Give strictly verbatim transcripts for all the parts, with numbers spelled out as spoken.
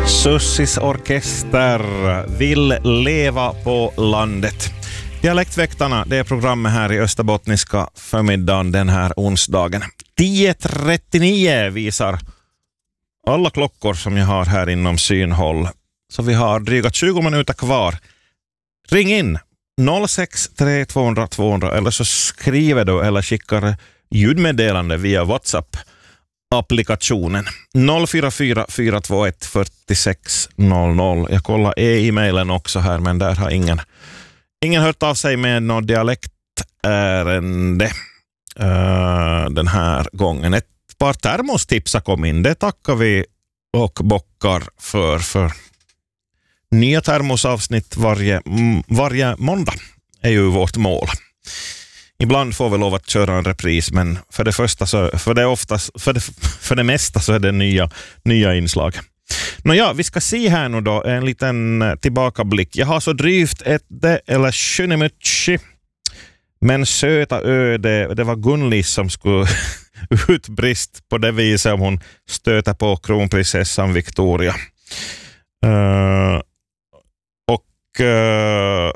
Sussis orkester vill leva på landet. Dialektväktarna, det är programmet här i Österbottniska förmiddagen den här onsdagen. tio trettionio visar alla klockor som jag har här inom synhåll. Så vi har dryga tjugo minuter kvar. Ring in noll sex tre tvåhundra tvåhundra eller så skriver du eller skickar ljudmeddelande via WhatsApp-applikationen noll fyra fyra fyra två ett fyra sex noll noll. Jag kollar e-mailen också här, men där har ingen ingen hört av sig med något dialektärende uh, den här gången. Ett par termostipsa kom in, det tackar vi och bockar för för nya termosavsnitt varje, varje måndag är ju vårt mål. Ibland får vi lov att köra en repris, men för det första så, för det oftast, för det, för det mesta så är det nya, nya inslag. Nåja, vi ska se här nu då en liten tillbakablick. Jag har så drygt ett det eller skönemytchi, men söta öde, det var Gunlis som skulle utbrist på det viset om hon stöter på kronprinsessan Victoria. Uh, och uh,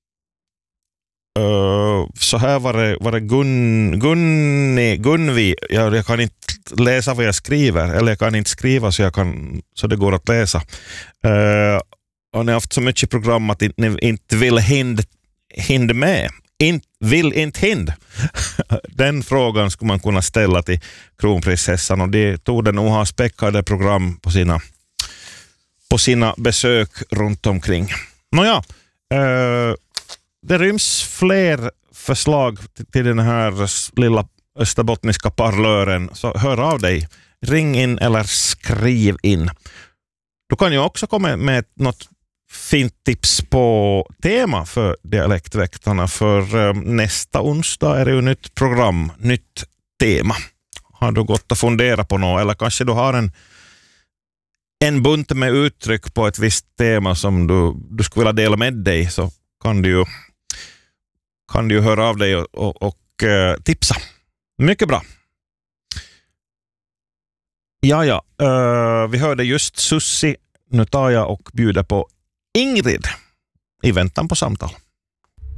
uh, så här var det, var det Gun, Gunni, Gunvi, jag, jag kan inte läsa vad jag skriver, eller jag kan inte skriva så, jag kan, så det går att läsa. Uh, och ni har haft så mycket program att ni inte vill hind, hind med. In, vill inte hind. Den frågan skulle man kunna ställa till kronprinsessan, och det tog den nog ha späckade program på sina på sina besök runt omkring. Nåja, eh, det ryms fler förslag till, till den här lilla österbottniska parlören, så hör av dig. Ring in eller skriv in. Du kan ju också komma med något fint tips på tema för dialektväktarna, för eh, nästa onsdag är det ju nytt program, nytt tema. Har du gått och fundera på något, eller kanske du har en en bunt med uttryck på ett visst tema som du, du skulle vilja dela med dig, så kan du ju, kan du ju höra av dig och, och, och uh, tipsa. Mycket bra. Ja, ja. Uh, vi hörde just Sussi. Nu tar jag och bjuder på Ingrid i väntan på samtal.